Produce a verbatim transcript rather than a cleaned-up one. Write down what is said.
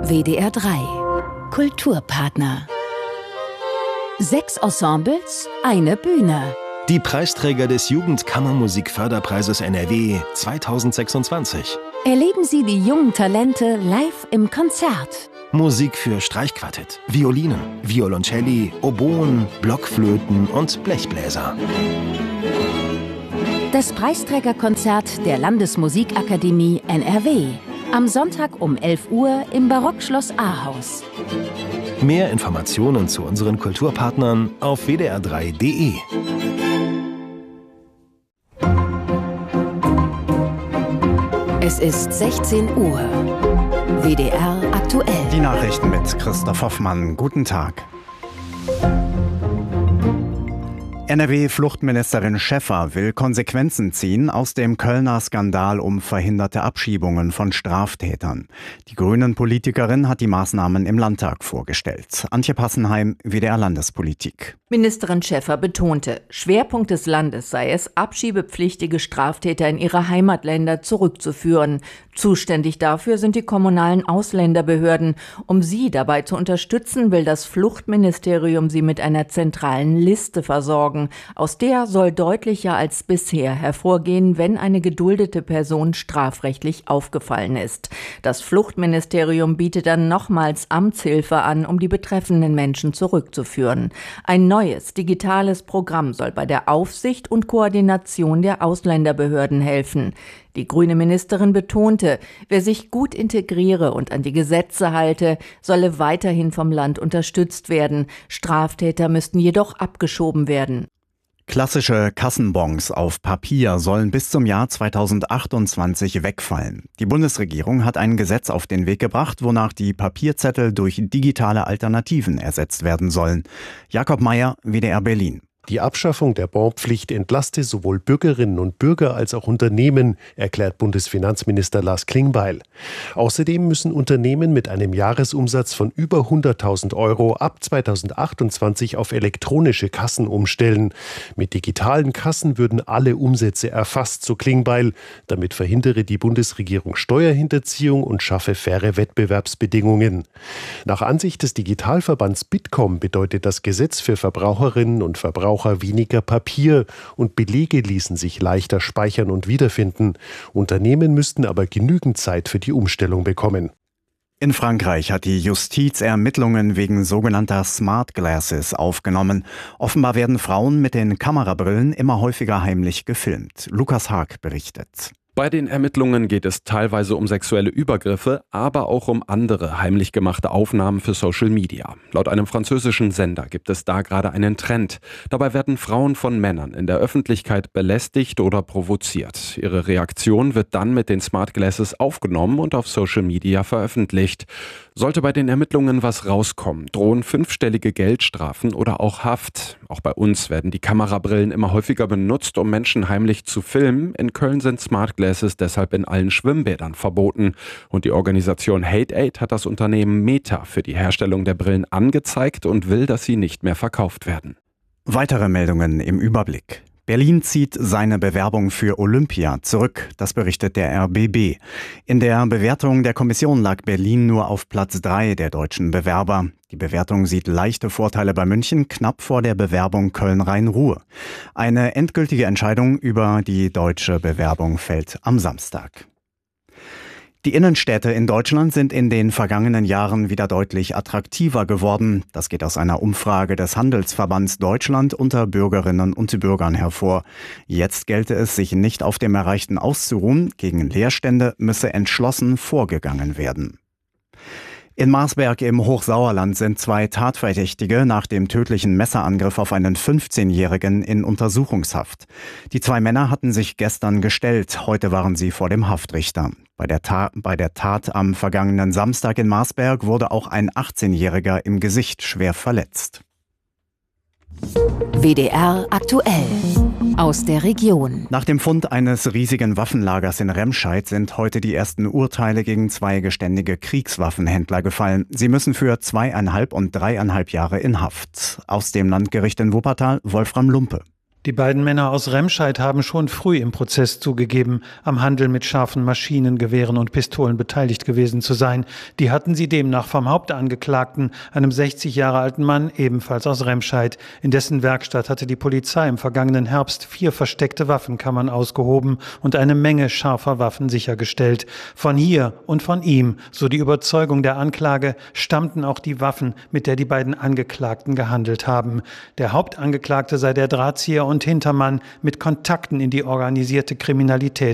W D R drei Kulturpartner. Sechs Ensembles, eine Bühne. Die Preisträger des Jugendkammermusikförderpreises N R W zweitausendsechsundzwanzig. Erleben Sie die jungen Talente live im Konzert. Musik für Streichquartett, Violinen, Violoncelli, Oboen, Blockflöten und Blechbläser. Das Preisträgerkonzert der Landesmusikakademie N R W. Am Sonntag um elf Uhr im Barockschloss Ahaus. Mehr Informationen zu unseren Kulturpartnern auf w d r drei punkt d e. Es ist sechzehn Uhr. W D R aktuell. Die Nachrichten mit Christoph Hoffmann. Guten Tag. N R W-Fluchtministerin Schäffer will Konsequenzen ziehen aus dem Kölner Skandal um verhinderte Abschiebungen von Straftätern. Die Grünen-Politikerin hat die Maßnahmen im Landtag vorgestellt. Antje Passenheim, W D R Landespolitik. Ministerin Schäffer betonte, Schwerpunkt des Landes sei es, abschiebepflichtige Straftäter in ihre Heimatländer zurückzuführen. Zuständig dafür sind die kommunalen Ausländerbehörden. Um sie dabei zu unterstützen, will das Fluchtministerium sie mit einer zentralen Liste versorgen. Aus der soll deutlicher als bisher hervorgehen, wenn eine geduldete Person strafrechtlich aufgefallen ist. Das Fluchtministerium bietet dann nochmals Amtshilfe an, um die betreffenden Menschen zurückzuführen. Ein neues digitales Programm soll bei der Aufsicht und Koordination der Ausländerbehörden helfen. Die grüne Ministerin betonte, wer sich gut integriere und an die Gesetze halte, solle weiterhin vom Land unterstützt werden. Straftäter müssten jedoch abgeschoben werden. Klassische Kassenbons auf Papier sollen bis zum Jahr zweitausendachtundzwanzig wegfallen. Die Bundesregierung hat ein Gesetz auf den Weg gebracht, wonach die Papierzettel durch digitale Alternativen ersetzt werden sollen. Jakob Meyer, W D R Berlin. Die Abschaffung der Bonpflicht entlaste sowohl Bürgerinnen und Bürger als auch Unternehmen, erklärt Bundesfinanzminister Lars Klingbeil. Außerdem müssen Unternehmen mit einem Jahresumsatz von über hunderttausend Euro ab zweitausendachtundzwanzig auf elektronische Kassen umstellen. Mit digitalen Kassen würden alle Umsätze erfasst, so Klingbeil. Damit verhindere die Bundesregierung Steuerhinterziehung und schaffe faire Wettbewerbsbedingungen. Nach Ansicht des Digitalverbands Bitkom bedeutet das Gesetz für Verbraucherinnen und Verbraucher weniger Papier und Belege ließen sich leichter speichern und wiederfinden. Unternehmen müssten aber genügend Zeit für die Umstellung bekommen. In Frankreich hat die Justiz Ermittlungen wegen sogenannter Smart Glasses aufgenommen. Offenbar werden Frauen mit den Kamerabrillen immer häufiger heimlich gefilmt. Lukas Haag berichtet. Bei den Ermittlungen geht es teilweise um sexuelle Übergriffe, aber auch um andere heimlich gemachte Aufnahmen für Social Media. Laut einem französischen Sender gibt es da gerade einen Trend. Dabei werden Frauen von Männern in der Öffentlichkeit belästigt oder provoziert. Ihre Reaktion wird dann mit den Smart Glasses aufgenommen und auf Social Media veröffentlicht. Sollte bei den Ermittlungen was rauskommen, drohen fünfstellige Geldstrafen oder auch Haft. Auch bei uns werden die Kamerabrillen immer häufiger benutzt, um Menschen heimlich zu filmen. In Köln sind Smart Glasses deshalb in allen Schwimmbädern verboten. Und die Organisation Hate Aid hat das Unternehmen Meta für die Herstellung der Brillen angezeigt und will, dass sie nicht mehr verkauft werden. Weitere Meldungen im Überblick. Berlin zieht seine Bewerbung für Olympia zurück, das berichtet der R B B. In der Bewertung der Kommission lag Berlin nur auf Platz drei der deutschen Bewerber. Die Bewertung sieht leichte Vorteile bei München, knapp vor der Bewerbung Köln-Rhein-Ruhr. Eine endgültige Entscheidung über die deutsche Bewerbung fällt am Samstag. Die Innenstädte in Deutschland sind in den vergangenen Jahren wieder deutlich attraktiver geworden. Das geht aus einer Umfrage des Handelsverbands Deutschland unter Bürgerinnen und Bürgern hervor. Jetzt gelte es, sich nicht auf dem Erreichten auszuruhen. Gegen Leerstände müsse entschlossen vorgegangen werden. In Marsberg im Hochsauerland sind zwei Tatverdächtige nach dem tödlichen Messerangriff auf einen fünfzehnjährigen in Untersuchungshaft. Die zwei Männer hatten sich gestern gestellt, heute waren sie vor dem Haftrichter. Bei der, Ta- bei der Tat am vergangenen Samstag in Marsberg wurde auch ein achtzehnjähriger im Gesicht schwer verletzt. W D R aktuell. Aus der Region. Nach dem Fund eines riesigen Waffenlagers in Remscheid sind heute die ersten Urteile gegen zwei geständige Kriegswaffenhändler gefallen. Sie müssen für zweieinhalb und dreieinhalb Jahre in Haft. Aus dem Landgericht in Wuppertal, Wolfram Lumpe. Die beiden Männer aus Remscheid haben schon früh im Prozess zugegeben, am Handel mit scharfen Maschinengewehren und Pistolen beteiligt gewesen zu sein. Die hatten sie demnach vom Hauptangeklagten, einem sechzig Jahre alten Mann, ebenfalls aus Remscheid. In dessen Werkstatt hatte die Polizei im vergangenen Herbst vier versteckte Waffenkammern ausgehoben und eine Menge scharfer Waffen sichergestellt. Von hier und von ihm, so die Überzeugung der Anklage, stammten auch die Waffen, mit der die beiden Angeklagten gehandelt haben. Der Hauptangeklagte sei der Drahtzieher und Hintermann mit Kontakten in die organisierte Kriminalität